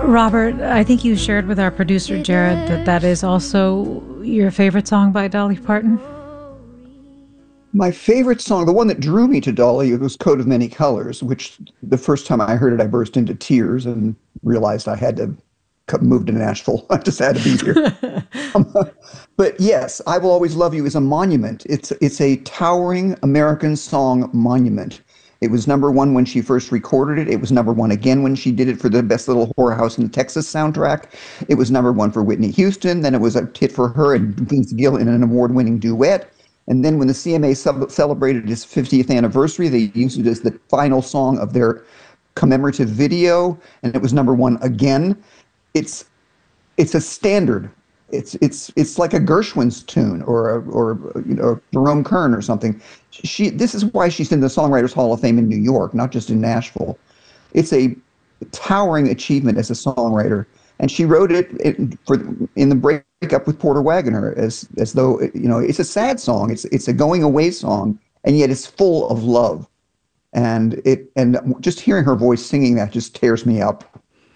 Robert, I think you shared with our producer, Jared, that that is also your favorite song by Dolly Parton. My favorite song, the one that drew me to Dolly, it was Coat of Many Colors, which the first time I heard it, I burst into tears and realized I had to move to Nashville. I just had to be here. Um, but yes, I Will Always Love You is a monument. It's a towering American song monument. It was number one when she first recorded it. It was number one again when she did it for the Best Little Whorehouse in Texas soundtrack. It was number one for Whitney Houston. Then it was a hit for her and Vince Gill in an award-winning duet. And then when the CMA celebrated its 50th anniversary, they used it as the final song of their commemorative video, and it was number one again. It's it's a standard. It's like a Gershwin's tune Jerome Kern or something. This is why she's in the Songwriters Hall of Fame in New York, not just in Nashville. It's a towering achievement as a songwriter, and she wrote it in the breakup with Porter Wagoner as though it's a sad song. It's a going away song, and yet it's full of love. And just hearing her voice singing that just tears me up.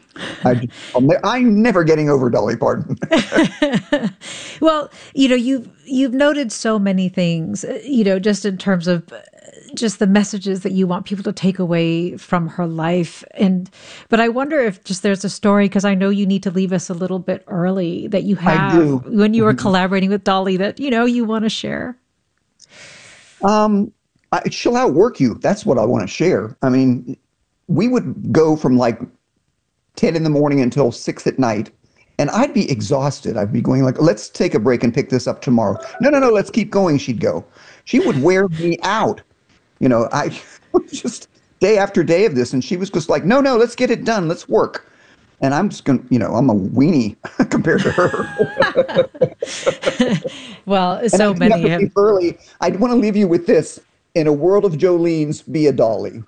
I'm never getting over Dolly Parton. Well, you've noted so many things, just in terms of just the messages that you want people to take away from her life. But I wonder if just there's a story, because I know you need to leave us a little bit early, that you I have do. when you were collaborating with Dolly that, you want to share. She'll outwork you. That's what I want to share. I mean, we would go from like 10 in the morning until 6 at night. And I'd be exhausted. I'd be going like, let's take a break and pick this up tomorrow. No, no, no, let's keep going. She'd go. She would wear me out. I just day after day of this. And she was just like, no, no, let's get it done. Let's work. And I'm just going to, I'm a weenie compared to her. Well, And so I do have many to have. leave early. I'd want to leave you with this. In a world of Jolene's, be a Dolly.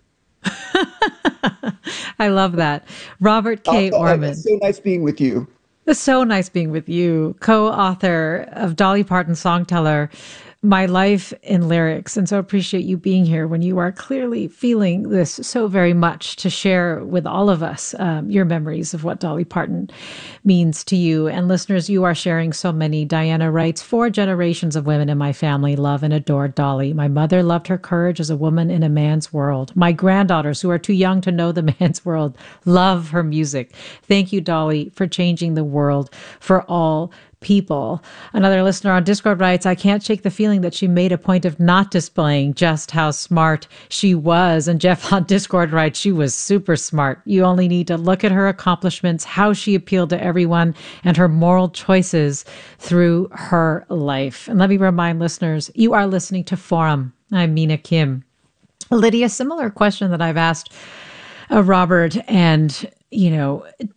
I love that. Robert K. Orman. It's so nice being with you. It's so nice being with you, co-author of Dolly Parton's Songteller, My Life in Lyrics. And so appreciate you being here when you are clearly feeling this so very much, to share with all of us your memories of what Dolly Parton means to you. And listeners, you are sharing so many. Diana writes, 4 generations of women in my family love and adore Dolly. My mother loved her courage as a woman in a man's world. My granddaughters, who are too young to know the man's world, love her music. Thank you, Dolly, for changing the world for all people. Another listener on Discord writes, I can't shake the feeling that she made a point of not displaying just how smart she was. And Jeff on Discord writes, she was super smart. You only need to look at her accomplishments, how she appealed to everyone, and her moral choices through her life. And let me remind listeners, you are listening to Forum. I'm Mina Kim. Lydia, similar question that I've asked Robert, and